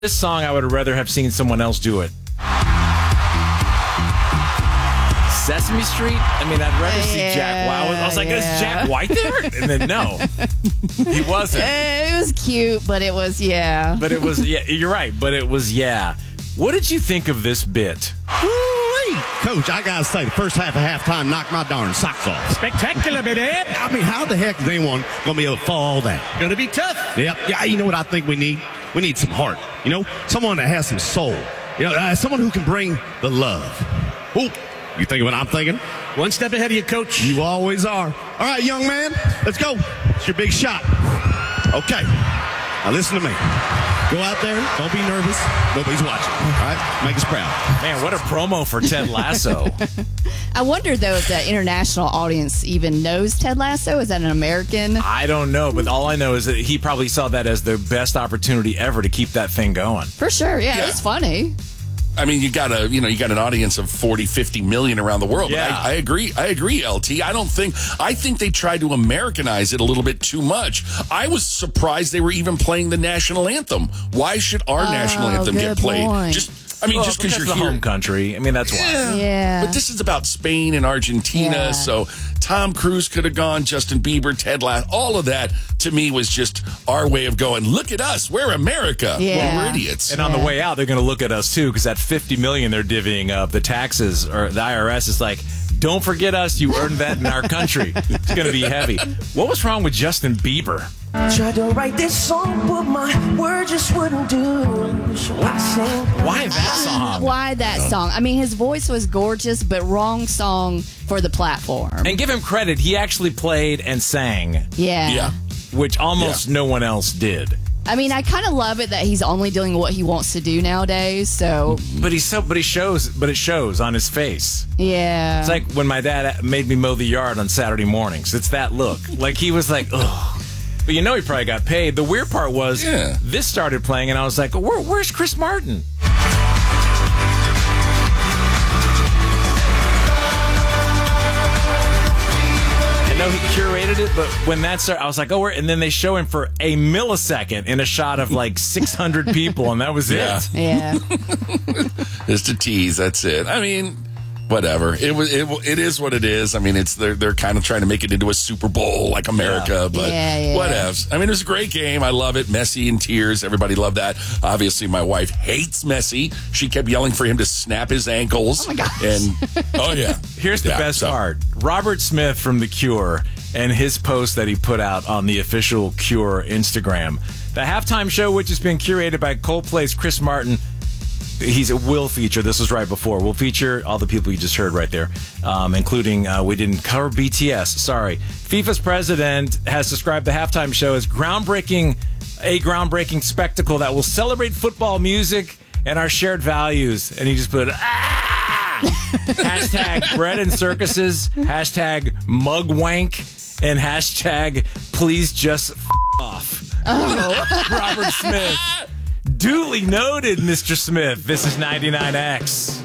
This song, I would rather have seen someone else do it. Sesame Street? I mean, I'd rather see Jack White. I was like, is Jack White there? And then, no, he wasn't. It was cute, but it was, yeah. But it was, yeah, you're right, but it was, yeah. What did you think of this bit? Woo-wee. Coach, I got to say, the first half of halftime knocked my darn socks off. Spectacular, baby. I mean, how the heck is anyone going to be able to follow all that? Gonna be tough. Yep. Yeah, you know what I think we need? We need some heart. You know, someone that has some soul. You know, someone who can bring the love. Ooh, you thinking what I'm thinking? One step ahead of you, Coach. You always are. All right, young man, let's go. It's your big shot. Okay. Now listen to me. Go out there. Don't be nervous. Nobody's watching. All right? Make us proud. Man, what a promo for Ted Lasso. I wonder, though, if the international audience even knows Ted Lasso. Is that an American? I don't know, but all I know is that he probably saw that as the best opportunity ever to keep that thing going. For sure. Yeah, it's funny. I mean, you got an audience of 40, 50 million around the world. Yeah. But I agree, LT. I think they tried to Americanize it a little bit too much. I was surprised they were even playing the national anthem. Why should our national anthem get played? Point. Just Because you're the here. home country. I mean, that's why. Yeah. But this is about Spain and Argentina, Yeah. so Tom Cruise could have gone, Justin Bieber, Ted Lasso. All of that, to me, was just our way of going, look at us, we're America. Yeah. We're idiots. And on the way out, they're going to look at us, too, because that $50 million they're divvying up, the taxes, or the IRS is like, don't forget us, you earned that in our country. It's going to be heavy. What was wrong with Justin Bieber? Tried to write this song, but my word just wouldn't do. So I sang. Why that song? Why that song? I mean, his voice was gorgeous, but wrong song for the platform. And give him credit, he actually played and sang, Yeah. which almost no one else did. I mean, I kind of love it that he's only doing what he wants to do nowadays. So, But it shows on his face. yeah. It's like when my dad made me mow the yard on Saturday mornings. It's that look. Like he was like, ugh. But you know he probably got paid. The weird part was this started playing, and I was like, where's Chris Martin? I know he curated it, but when that started, I was like, and then they show him for a millisecond in a shot of like 600 people, and that was it. Yeah. Just a tease, that's it. I mean, whatever. It is what it is. I mean, they're kind of trying to make it into a Super Bowl like America, but whatevs. I mean, it was a great game. I love it. Messi in tears. Everybody loved that. Obviously, my wife hates Messi. She kept yelling for him to snap his ankles. Oh my gosh. And Here's the best part. Robert Smith from The Cure and his post that he put out on the official Cure Instagram. The halftime show, which has been curated by Coldplay's Chris Martin, will feature, this was right before, will feature all the people you just heard right there, including, we didn't cover BTS, sorry. FIFA's president has described the halftime show as a groundbreaking spectacle that will celebrate football music and our shared values. And he just put, hashtag bread and circuses, hashtag mugwank, and hashtag please just off. Robert Smith. Duly noted, Mr. Smith. This is 99X.